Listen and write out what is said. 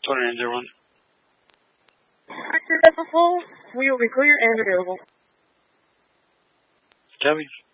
2901. Victor Vessel, we will be clear and available. Copy.